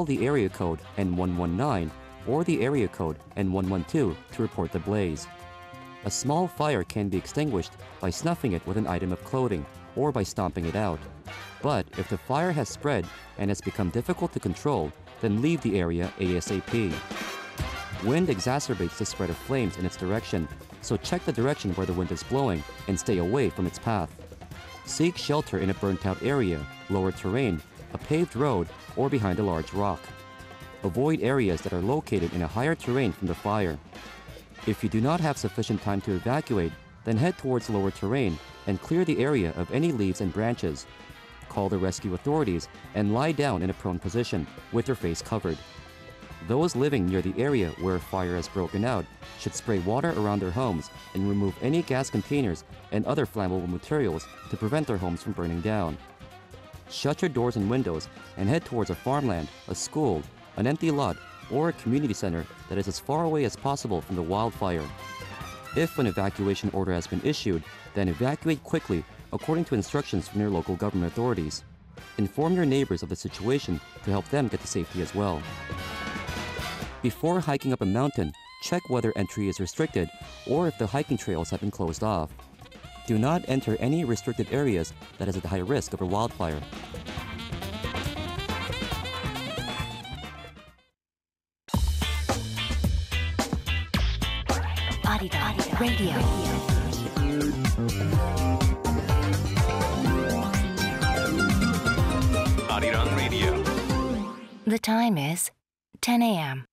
dial the area code N119 or the area code N112 to report the blaze. A small fire can be extinguished by snuffing it with an item of clothing or by stomping it out. But if the fire has spread and has become difficult to control, then leave the area ASAP. Wind exacerbates the spread of flames in its direction, so check the direction where the wind is blowing and stay away from its path. Seek shelter in a burnt-out area, lower terrain, a paved road, or behind a large rock. Avoid areas that are located in a higher terrain from the fire. If you do not have sufficient time to evacuate, then head towards lower terrain and clear the area of any leaves and branches. Call the rescue authorities and lie down in a prone position with your face covered. Those living near the area where a fire has broken out should spray water around their homes and remove any gas containers and other flammable materials to prevent their homes from burning down. Shut your doors and windows and head towards a farmland, a school, an empty lot, or a community center that is as far away as possible from the wildfire. If an evacuation order has been issued, then evacuate quickly according to instructions from your local government authorities. Inform your neighbors of the situation to help them get to safety as well. Before hiking up a mountain, check whether entry is restricted or if the hiking trails have been closed off. Do not enter any restricted areas that is at high risk of a wildfire. Arirang Radio. Arirang Radio. The time is 10 a.m.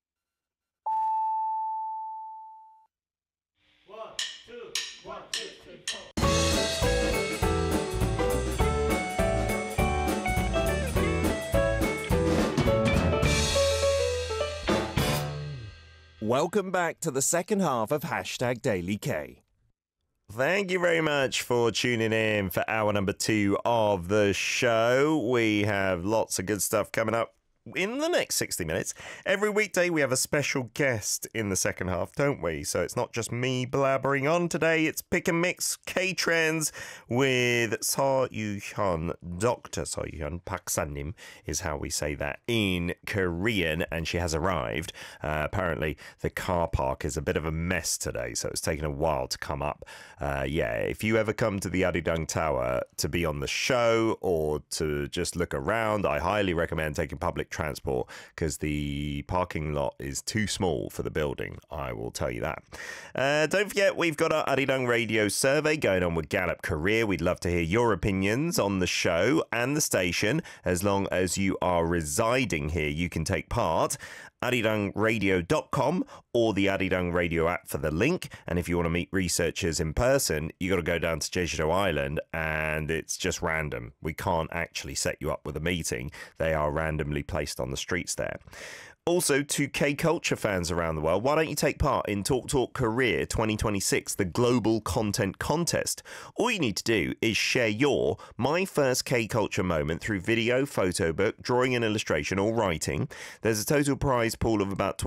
Welcome back to the second half of Hashtag Daily K. Thank you very much for tuning in for hour number 2 of the show. We have lots of good stuff coming up in the next 60 minutes. Every weekday we have a special guest in the second half, don't we? So it's not just me blabbering on today, it's Pick and Mix K-Trends with So Yu-hyun. Dr. So Yu-hyun, Paksanim is how we say that in Korean, and she has arrived. Apparently the car park is a bit of a mess today, so it's taken a while to come up. If you ever come to the Arirang Tower to be on the show or to just look around, I highly recommend taking public transport because the parking lot is too small for the building. I will tell you that. Don't forget, we've got our Arirang Radio survey going on with Gallup Korea. We'd love to hear your opinions on the show and the station. As long as you are residing here, you can take part. ArirangRadio.com or the Arirang Radio app for the link. And if you want to meet researchers in person, you got to go down to Jeju-do Island, and it's just random. We can't actually set you up with a meeting. They are randomly placed on the streets there. Also, to K-culture fans around the world, why don't you take part in Talk Talk Korea 2026, the global content contest? All you need to do is share your My First K-culture moment through video, photo book, drawing and illustration, or writing. There's a total prize pool of about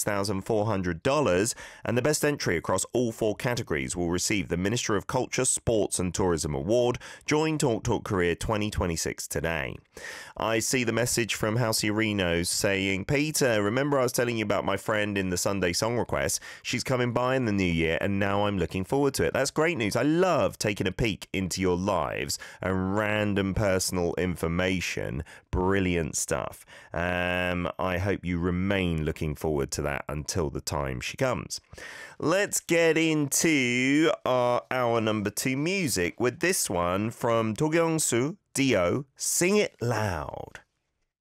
$26,400, and the best entry across all 4 categories will receive the Minister of Culture, Sports and Tourism Award. Join Talk Talk Korea 2026 today. I see the message from Halsey Reno saying, Peter, remember I was telling you about my friend in the Sunday Song Request? She's coming by in the new year and now I'm looking forward to it. That's great news. I love taking a peek into your lives and random personal information. Brilliant stuff. I hope you remain looking forward to that until the time she comes. Let's get into our hour number 2 music with this one from Do Kyung-soo, Dio, Sing It Loud.